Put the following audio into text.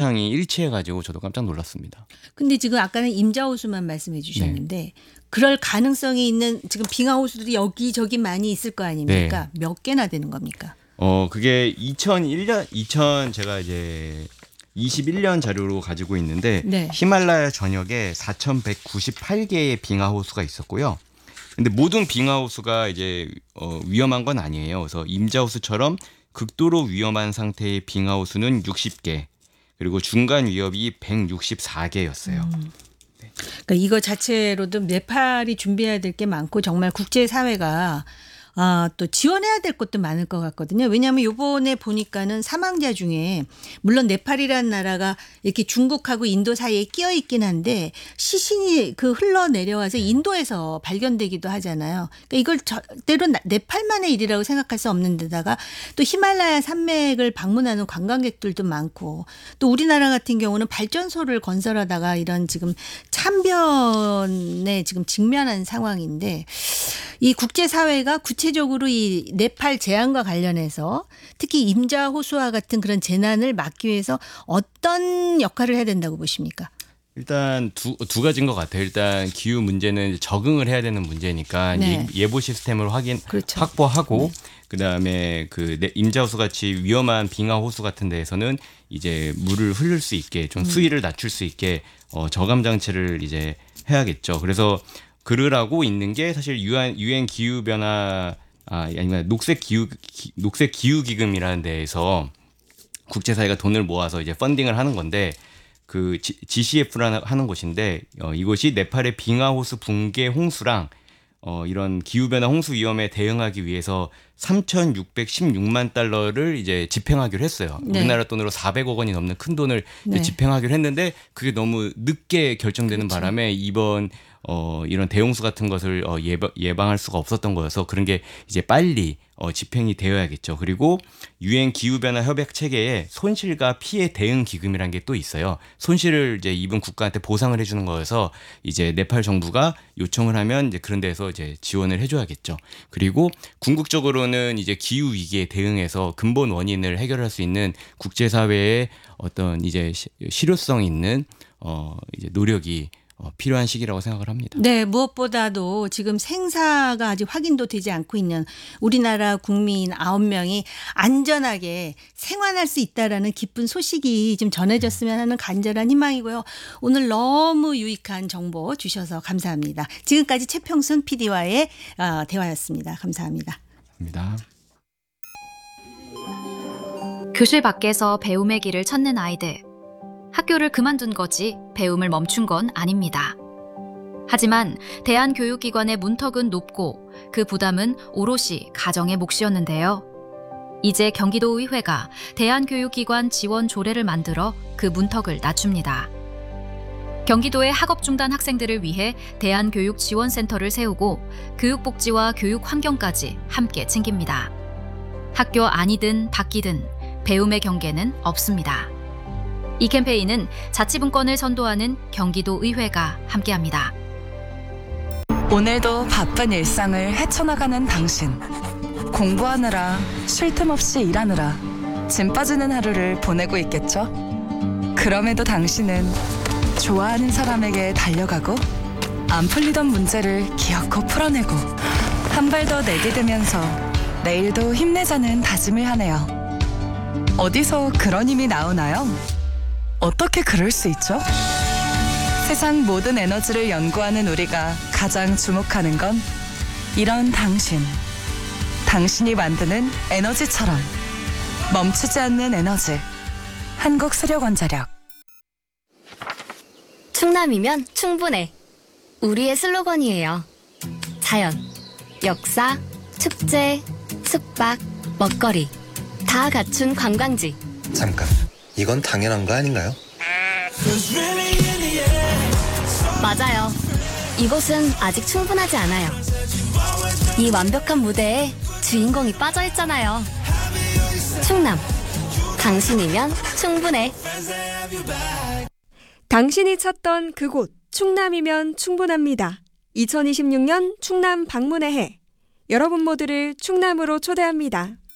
현상이 일치해가지고 저도 깜짝 놀랐습니다. 근데 지금 아까는 임자호수만 말씀해 주셨는데 그럴 가능성이 있는 지금 빙하호수들이 여기저기 많이 있을 거 아닙니까? 몇 개나 되는 겁니까? 그게 제가 이제 21년 자료로 가지고 있는데 히말라야 전역에 4,198개의 빙하호수가 있었고요. 근데 모든 빙하호수가 이제 위험한 건 아니에요. 그래서 임자호수처럼 극도로 위험한 상태의 빙하호수는 60개, 그리고 중간 위협이 164개였어요. 그러니까 이거 자체로도 네팔이 준비해야 될 게 많고 정말 국제사회가 또 지원해야 될 것도 많을 것 같거든요. 왜냐하면 이번에 보니까는 사망자 중에 물론 네팔이라는 나라가 이렇게 중국하고 인도 사이에 끼어 있긴 한데 시신이 흘러내려와서 인도에서 발견되기도 하잖아요. 그러니까 이걸 절대로 네팔만의 일이라고 생각할 수 없는 데다가 또 히말라야 산맥을 방문하는 관광객들도 많고 또 우리나라 같은 경우는 발전소를 건설하다가 이런 지금 참변에 지금 직면한 상황인데 이 국제사회가 구체적으로 이 네팔 재앙과 관련해서 특히 임자호수와 같은 그런 재난을 막기 위해서 어떤 역할을 해야 된다고 보십니까? 일단 두 가지인 것 같아요. 일단 기후 문제는 적응을 해야 되는 문제니까 예보 시스템을 확보하고 그다음에 임자호수 같이 위험한 빙하호수 같은 데에서는 이제 물을 흐를 수 있게 좀 수위를 낮출 수 있게 저감 장치를 이제 해야겠죠. 그래서 그러라고 있는 게 사실 유엔 기후 변화 아니면 녹색 기후 기금이라는 데에서 국제사회가 돈을 모아서 이제 펀딩을 하는 건데 그 GCF라는 하는 곳인데 이곳이 네팔의 빙하호수 붕괴 홍수랑 이런 기후변화 홍수 위험에 대응하기 위해서 3,616만 달러를 이제 집행하기로 했어요. 우리나라 돈으로 400억 원이 넘는 큰 돈을 집행하기로 했는데 그게 너무 늦게 결정되는 바람에 이번 이런 대홍수 같은 것을 예방할 수가 없었던 거여서 그런 게 이제 빨리 집행이 되어야겠죠. 그리고 유엔 기후변화 협약 체계에 손실과 피해 대응 기금이라는 게 또 있어요. 손실을 이제 입은 국가한테 보상을 해주는 거여서 이제 네팔 정부가 요청을 하면 이제 그런 데서 이제 지원을 해줘야겠죠. 그리고 궁극적으로는 이제 기후 위기에 대응해서 근본 원인을 해결할 수 있는 국제사회의 어떤 이제 실효성 있는 이제 노력이 필요한 시기라고 생각을 합니다. 네, 무엇보다도 지금 생사가 아직 확인도 되지 않고 있는 우리나라 국민 9명이 안전하게 생활할 수 있다라는 기쁜 소식이 좀 전해졌으면 하는 간절한 희망이고요. 오늘 너무 유익한 정보 주셔서 감사합니다. 지금까지 최평순 PD와의 대화였습니다. 감사합니다. 감사합니다. 교실 밖에서 배움의 길을 찾는 아이들. 학교를 그만둔 거지 배움을 멈춘 건 아닙니다. 하지만 대한교육기관의 문턱은 높고 그 부담은 오롯이 가정의 몫이었는데요. 이제 경기도의회가 대한교육기관 지원 조례를 만들어 그 문턱을 낮춥니다. 경기도의 학업 중단 학생들을 위해 대한교육지원센터를 세우고 교육복지와 교육환경까지 함께 챙깁니다. 학교 안이든 밖이든 배움의 경계는 없습니다. 이 캠페인은 자치분권을 선도하는 경기도의회가 함께합니다. 오늘도 바쁜 일상을 헤쳐나가는 당신. 공부하느라 쉴 틈 없이 일하느라 짐 빠지는 하루를 보내고 있겠죠? 그럼에도 당신은 좋아하는 사람에게 달려가고 안 풀리던 문제를 기어코 풀어내고 한 발 더 내디디면서 내일도 힘내자는 다짐을 하네요. 어디서 그런 힘이 나오나요? 어떻게 그럴 수 있죠? 세상 모든 에너지를 연구하는 우리가 가장 주목하는 건 이런 당신. 당신이 만드는 에너지처럼 멈추지 않는 에너지. 한국수력원자력. 충남이면 충분해. 우리의 슬로건이에요. 자연, 역사, 축제, 숙박, 먹거리 다 갖춘 관광지. 잠깐, 이건 당연한 거 아닌가요? 맞아요. 이곳은 아직 충분하지 않아요. 이 완벽한 무대에 주인공이 빠져있잖아요. 충남, 당신이면 충분해. 당신이 찾던 그곳 충남이면 충분합니다. 2026년 충남 방문의 해. 여러분 모두를 충남으로 초대합니다.